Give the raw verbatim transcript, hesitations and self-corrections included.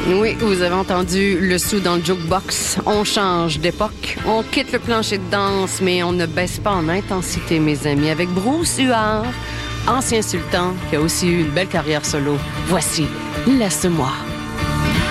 Oui, vous avez entendu le sou dans le jukebox. On change d'époque. On quitte le plancher de danse, mais on ne baisse pas en intensité, mes amis. Avec Bruce Huard, ancien sultan, qui a aussi eu une belle carrière solo. Voici Laisse-moi.